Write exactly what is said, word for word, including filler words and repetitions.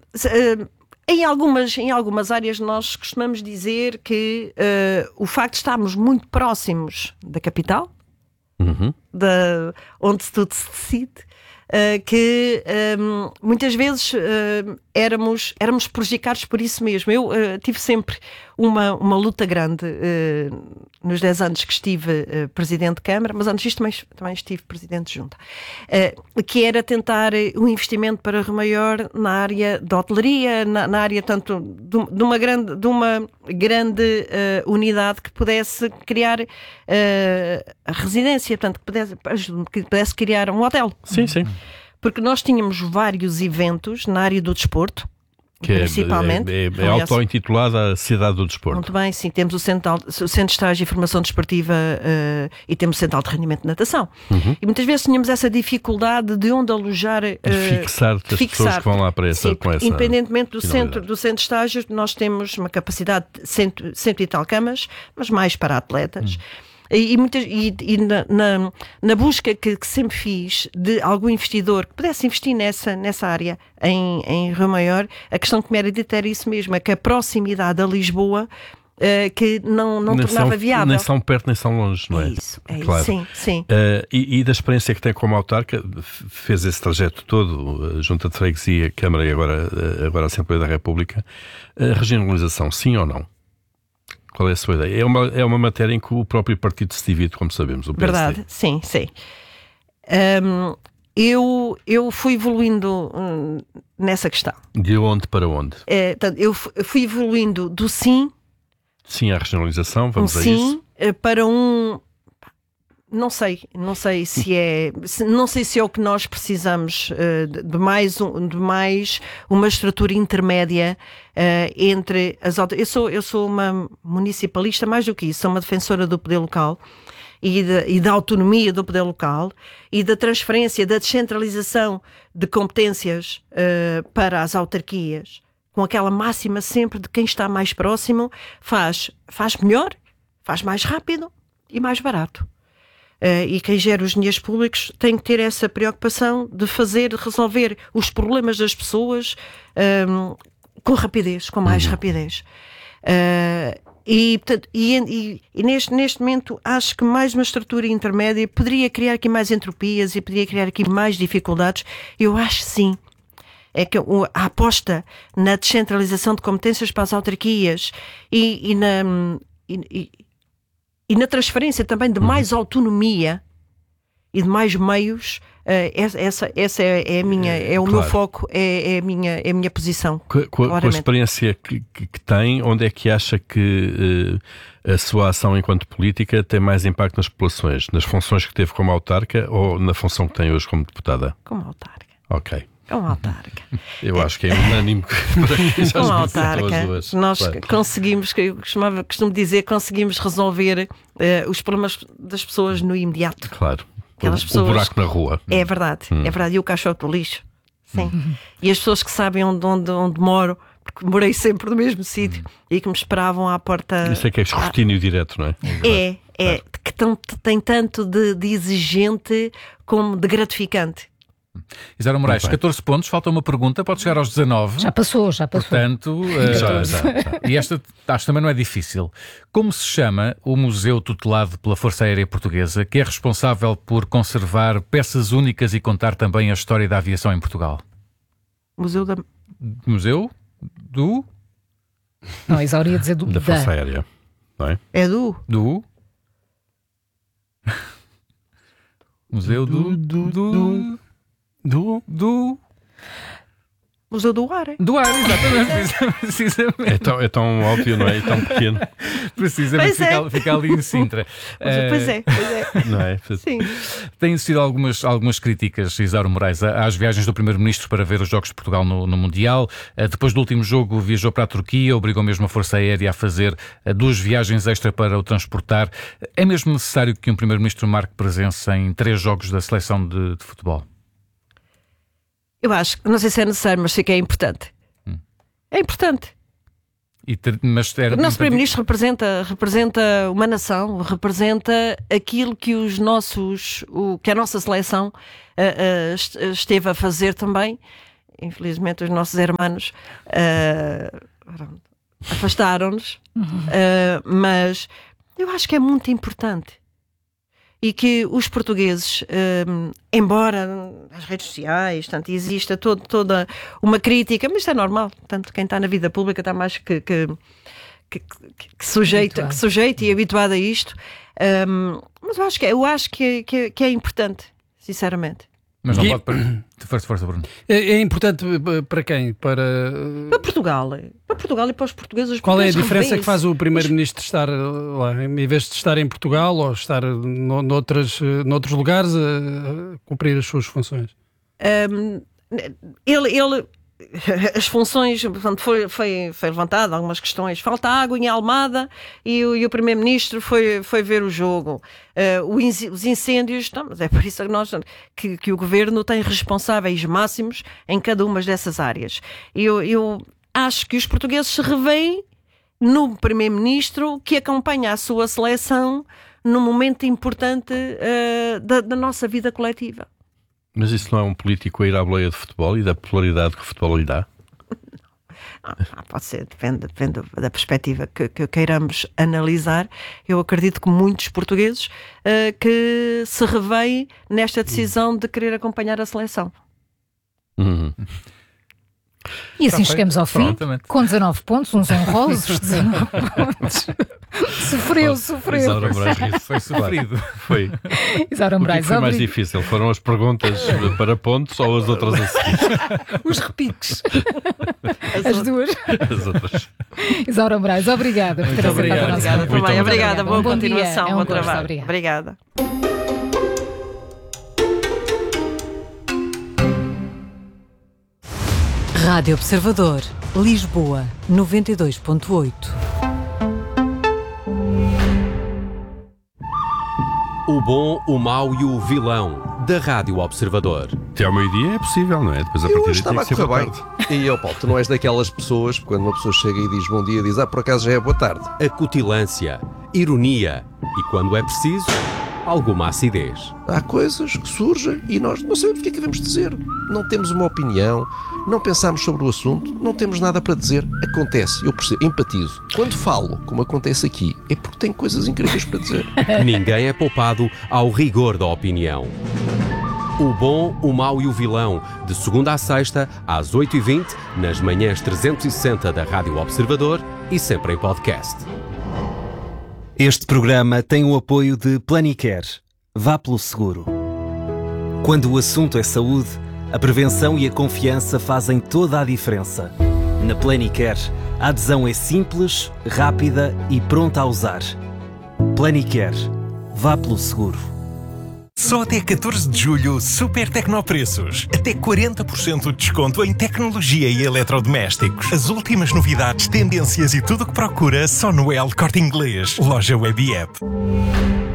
uh, em, algumas, em algumas áreas nós costumamos dizer que uh, o facto de estarmos muito próximos da capital, uhum. da, onde tudo se decide, Uh, que um, muitas vezes uh, éramos, éramos prejudicados por isso mesmo. Eu uh, tive sempre uma, uma luta grande uh, nos dez anos que estive uh, Presidente de Câmara, mas antes disto também, também estive Presidente de Junta, uh, que era tentar o um investimento para Rio Maior na área da hotelaria, na, na área tanto de, de uma grande, de uma grande uh, unidade que pudesse criar uh, a residência, portanto, que pudesse, que pudesse criar um hotel. Sim, sim. Porque nós tínhamos vários eventos na área do desporto, que principalmente. É, é, é auto-intitulada a Cidade do Desporto. Muito bem, sim. Temos o Centro, o centro de Estágio e Formação Desportiva uh, e temos o Centro de Rendimento de Natação. Uhum. E muitas vezes tínhamos essa dificuldade de onde alojar... Uh, de fixar as fixar. pessoas que vão lá para essa, sim, com essa independentemente do centro, do centro de estágio, nós temos uma capacidade de cento, cento e tal camas, mas mais para atletas. Uhum. E, e, muitas, e, e na, na, na busca que, que sempre fiz de algum investidor que pudesse investir nessa, nessa área em, em Rio Maior, a questão que me era dita era isso mesmo, é que a proximidade a Lisboa uh, que não, não tornava são, viável. Nem são perto nem são longe, não é? É isso, é claro. isso, sim, sim. Uh, e, e da experiência que tem como autarca, fez esse trajeto todo, a Junta de Freguesia, a Câmara e agora, agora a Assembleia da República, a regionalização, sim ou não? Qual é a sua ideia? É uma, é uma matéria em que o próprio partido se divide, como sabemos, o P S D. Verdade, sim, sim. Um, eu, eu fui evoluindo hum, nessa questão. De onde para onde? É, portanto, eu fui evoluindo do sim... Sim à regionalização, vamos um a sim, isso? Sim, para um... Não sei, não sei se é, não sei se é o que nós precisamos uh, de, mais um, de mais uma estrutura intermédia uh, entre as outras. Eu sou, eu sou uma municipalista, mais do que isso, sou uma defensora do poder local e, de, e da autonomia do poder local e da transferência, da descentralização de competências uh, para as autarquias, com aquela máxima sempre de quem está mais próximo faz, faz melhor, faz mais rápido e mais barato. Uh, e quem gera os dinheiros públicos tem que ter essa preocupação de fazer, resolver os problemas das pessoas um, com rapidez, com mais uhum. rapidez. Uh, e, portanto, e, e, e neste, neste momento acho que mais uma estrutura intermédia poderia criar aqui mais entropias e poderia criar aqui mais dificuldades. Eu acho sim. É que a aposta na descentralização de competências para as autarquias e, e na... E, e, E na transferência também de mais uhum. autonomia e de mais meios, uh, essa, essa é, é, a minha, é o claro. meu foco, é, é, a minha, é a minha posição. Com, com, com a experiência que, que, que tem, onde é que acha que uh, a sua ação enquanto política tem mais impacto nas populações? Nas funções que teve como autarca ou na função que tem hoje como deputada? Como autarca. Ok. Como autarca. Eu é. acho que é unânime. Como autarca, nós claro. conseguimos, eu costumava, costumo dizer, conseguimos resolver uh, os problemas das pessoas no imediato. Claro. Aquelas o, pessoas, o buraco na rua. É verdade, hum. é verdade. E o caixote do lixo. Sim. Hum. E as pessoas que sabem onde, onde, onde moro, porque morei sempre no mesmo sítio hum. e que me esperavam à porta. Isso é que é escrutínio ah, direto, não é? É, é. Claro. Que tão, tem tanto de, de exigente como de gratificante. Isaura Moraes, catorze pontos, falta uma pergunta, pode chegar aos dezanove. Já passou, já passou. Portanto, uh, já, já, já. E esta acho também não é difícil. Como se chama o museu tutelado pela Força Aérea Portuguesa, que é responsável por conservar peças únicas e contar também a história da aviação em Portugal? Museu da... Museu do... Não, Isaura ia dizer do... Da Força Aérea, não é? É do... Do... Museu do... do... do... do... Do, do... Museu do Ar. Do Ar, exatamente. Precisamente. É tão, é tão óbvio, não é? E tão pequeno. Precisamente, fica, é. fica ali em Sintra. Pois é, pois é. Não é? Sim. Têm existido algumas, algumas críticas, Isaura Moraes, às viagens do Primeiro-Ministro para ver os Jogos de Portugal no, no Mundial. Depois do último jogo viajou para a Turquia, obrigou mesmo a Força Aérea a fazer duas viagens extra para o transportar. É mesmo necessário que um Primeiro-Ministro marque presença em três jogos da seleção de, de futebol? Eu acho, não sei se é necessário, mas sei que é importante. Hum. É importante. E ter, mas era o nosso Primeiro-Ministro representa, representa uma nação, representa aquilo que os nossos, o, que a nossa seleção uh, uh, esteve a fazer também. infelizmente os nossos hermanos uh, afastaram-nos, uhum. uh, mas eu acho que é muito importante. E que os portugueses, um, embora as redes sociais, tanto exista todo, toda uma crítica, mas isto é normal, tanto quem está na vida pública está mais que, que, que, que, sujeito, que sujeito e habituado a isto, um, mas eu acho que, eu acho que, que, que é importante, sinceramente. Mas não pode... Para... Força, força, Bruno. É, é importante para quem? Para... para Portugal. Para Portugal e para os portugueses. Qual é a diferença que faz o Primeiro-Ministro estar lá, em vez de estar em Portugal ou estar no, noutras, noutros lugares a, a cumprir as suas funções? Um, ele... ele... As funções, portanto, foi, foi, foi levantado algumas questões. Falta água em Almada e o, e o Primeiro-Ministro foi, foi ver o jogo. Uh, o, os incêndios, não, mas é por isso que, nós, que, que o Governo tem responsáveis máximos em cada uma dessas áreas. Eu, eu acho que os portugueses se revêem no Primeiro-Ministro que acompanha a sua seleção num momento importante uh, da, da nossa vida coletiva. Mas isso não é um político a ir à boleia de futebol e da popularidade que o futebol lhe dá? Ah, pode ser, depende, depende da perspectiva que, que queiramos analisar. Eu acredito que muitos portugueses uh, que se revêem nesta decisão de querer acompanhar a seleção. Uhum. E assim chegamos ao fim, com dezanove pontos, uns honrosos, dezanove pontos. Sofreu, sofreu. Isaura Moraes foi sofrido. Foi. Isaura Moraes, o que foi mais difícil? Foram as perguntas para pontos ou as outras a seguir? Os repiques. As duas. As outras. Isaura Moraes, obrigada por ter aceitado a nossa Obrigada também, obrigada. Boa bom continuação, dia. É um bom gosto, trabalho. Obrigada. Obrigada. Rádio Observador, Lisboa, noventa e dois ponto oito. O bom, o mau e o vilão da Rádio Observador. Até ao meio-dia é possível, não é? Depois a Eu partir estava a daí tem que ser correr boa bem. tarde. E ó Paulo, tu não és daquelas pessoas, quando uma pessoa chega e diz bom dia, diz, ah, por acaso já é boa tarde. Acutilância, ironia e, quando é preciso, alguma acidez. Há coisas que surgem e nós não sabemos o que é que devemos dizer. Não temos uma opinião, não pensamos sobre o assunto, não temos nada para dizer. Acontece, eu percebo, empatizo. Quando falo, como acontece aqui, é porque tenho coisas incríveis para dizer. Ninguém é poupado ao rigor da opinião. O bom, o mau e o vilão, de segunda à sexta, às oito e vinte, nas manhãs trezentos e sessenta da Rádio Observador e sempre em podcast. Este programa tem o apoio de Planicare. Vá pelo seguro. Quando o assunto é saúde, a prevenção e a confiança fazem toda a diferença. Na Planicare, a adesão é simples, rápida e pronta a usar. Planicare. Vá pelo seguro. Só até catorze de julho, super tecnopreços. Até quarenta por cento de desconto em tecnologia e eletrodomésticos. As últimas novidades, tendências e tudo o que procura só no El Corte Inglês. Loja Web e App.